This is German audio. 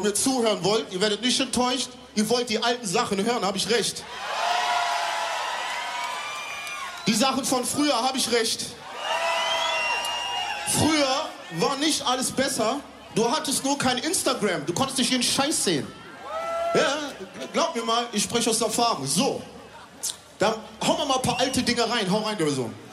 mir zuhören wollt, ihr werdet nicht enttäuscht, ihr wollt die alten Sachen hören, habe ich recht. Die Sachen von früher, habe ich recht. Früher war nicht alles besser, du hattest nur kein Instagram, du konntest nicht jeden Scheiß sehen. Ja, glaub mir mal, ich spreche aus Erfahrung. So, dann hauen wir mal ein paar alte Dinge rein, hau rein, Garrison.